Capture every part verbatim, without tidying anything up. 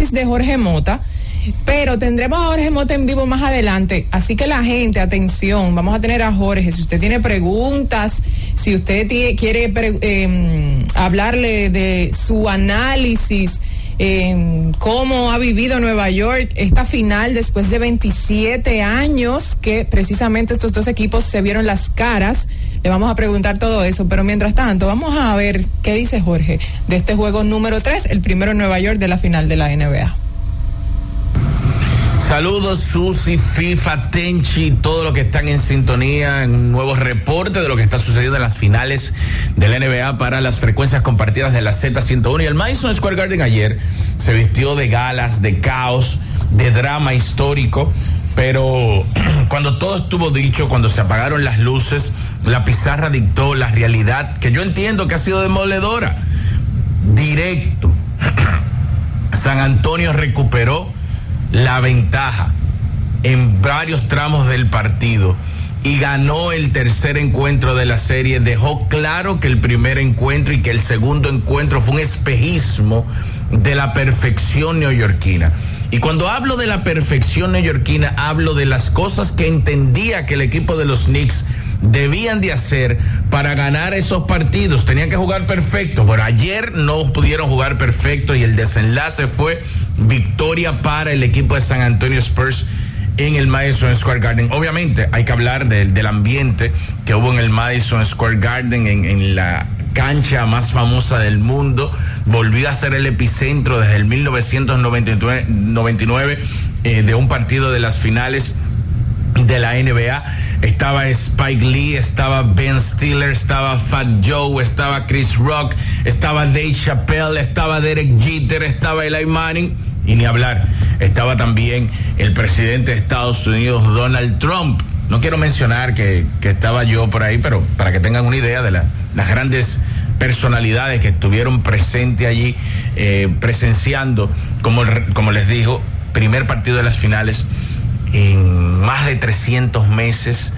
análisis de Jorge Mota, pero tendremos a Jorge Mota en vivo más adelante, así que la gente, atención, vamos a tener a Jorge. Si usted tiene preguntas, si usted tiene, quiere pre, eh, hablarle de su análisis, eh, cómo ha vivido Nueva York esta final después de veintisiete años que precisamente estos dos equipos se vieron las caras, le vamos a preguntar todo eso, pero mientras tanto vamos a ver qué dice Jorge de este juego número tres, el primero en Nueva York de la final de la N B A. Saludos Susi, FIFA, Tenchi, todos los que están en sintonía en un nuevo reporte de lo que está sucediendo en las finales de la N B A para las frecuencias compartidas de la Z ciento uno. Y el Madison Square Garden ayer se vistió de galas, de caos, de drama histórico, pero cuando todo estuvo dicho, cuando se apagaron las luces, la pizarra dictó la realidad que yo entiendo que ha sido demoledora. Directo. San Antonio recuperó la ventaja en varios tramos del partido y ganó el tercer encuentro de la serie. Dejó claro que el primer encuentro y que el segundo encuentro fue un espejismo de la perfección neoyorquina. Y cuando hablo de la perfección neoyorquina, hablo de las cosas que entendía que el equipo de los Knicks debían de hacer para ganar esos partidos. Tenían que jugar perfecto, pero ayer no pudieron jugar perfecto y el desenlace fue victoria para el equipo de San Antonio Spurs en el Madison Square Garden. Obviamente hay que hablar del, del ambiente que hubo en el Madison Square Garden, en, en la cancha más famosa del mundo. Volvió a ser el epicentro desde el mil novecientos noventa y nueve eh, de un partido de las finales de la N B A. Estaba Spike Lee, estaba Ben Stiller, estaba Fat Joe, estaba Chris Rock, estaba Dave Chappelle, estaba Derek Jeter, estaba Eli Manning, y ni hablar, estaba también el presidente de Estados Unidos, Donald Trump. No quiero mencionar que, que estaba yo por ahí, pero para que tengan una idea de la, las grandes personalidades que estuvieron presentes allí, eh, presenciando, como, como les digo, primer partido de las finales en más de trescientos meses,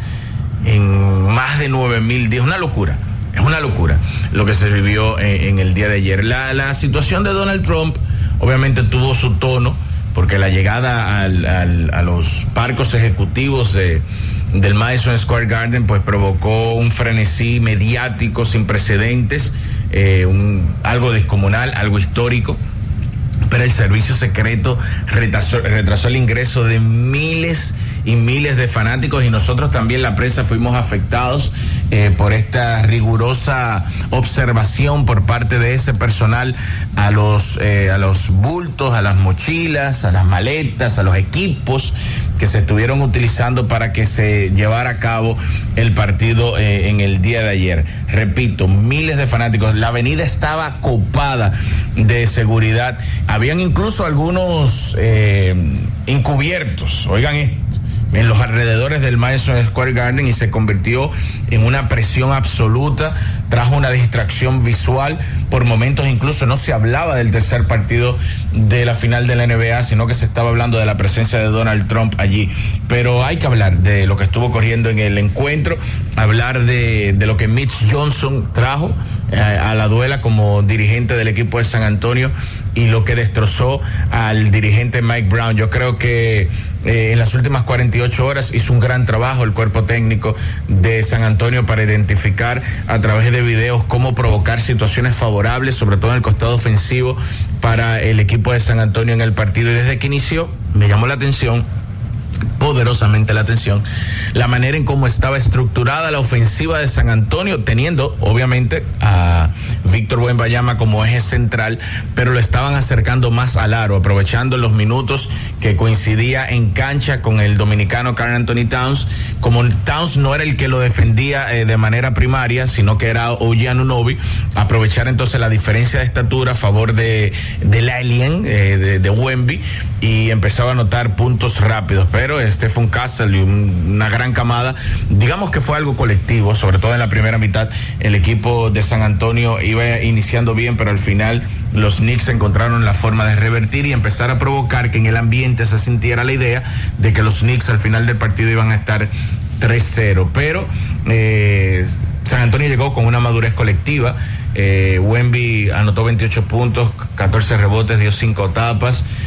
en más de nueve mil días. Una locura, es una locura lo que se vivió en, en el día de ayer. La, la situación de Donald Trump obviamente tuvo su tono, porque la llegada al, al, a los palcos ejecutivos de, del Madison Square Garden pues provocó un frenesí mediático sin precedentes, eh, un, algo descomunal, algo histórico. Pero el servicio secreto retrasó, retrasó el ingreso de miles y miles de fanáticos, y nosotros también, la prensa, fuimos afectados eh, por esta rigurosa observación por parte de ese personal a los eh, a los bultos, a las mochilas, a las maletas, a los equipos que se estuvieron utilizando para que se llevara a cabo el partido eh, en el día de ayer. Repito, miles de fanáticos, la avenida estaba copada de seguridad, habían incluso algunos eh, encubiertos, oigan esto, en los alrededores del Madison Square Garden, y se convirtió en una presión absoluta, trajo una distracción visual. Por momentos incluso no se hablaba del tercer partido de la final de la N B A, sino que se estaba hablando de la presencia de Donald Trump allí. Pero hay que hablar de lo que estuvo corriendo en el encuentro, hablar de, de lo que Mitch Johnson trajo eh, a la duela como dirigente del equipo de San Antonio, y lo que destrozó al dirigente Mike Brown. Yo creo que Eh, en las últimas cuarenta y ocho horas hizo un gran trabajo el cuerpo técnico de San Antonio para identificar a través de videos cómo provocar situaciones favorables, sobre todo en el costado ofensivo, para el equipo de San Antonio en el partido. Y desde que inició me llamó la atención, poderosamente la atención, la manera en cómo estaba estructurada la ofensiva de San Antonio, teniendo obviamente a Víctor Wembanyama como eje central, pero lo estaban acercando más al aro, aprovechando los minutos que coincidía en cancha con el dominicano Karl Anthony Towns. Como Towns no era el que lo defendía eh, de manera primaria, sino que era O G Anunoby, aprovechar entonces la diferencia de estatura a favor de del alien eh, de, de Wemby, y empezaba a anotar puntos rápidos. Pero Stephen Castle y un, una gran camada, digamos que fue algo colectivo, sobre todo en la primera mitad. El equipo de San Antonio iba iniciando bien, pero al final los Knicks encontraron la forma de revertir y empezar a provocar que en el ambiente se sintiera la idea de que los Knicks al final del partido iban a estar tres cero. Pero eh, San Antonio llegó con una madurez colectiva. Eh, Wemby anotó veintiocho puntos, catorce rebotes, dio cinco tapas.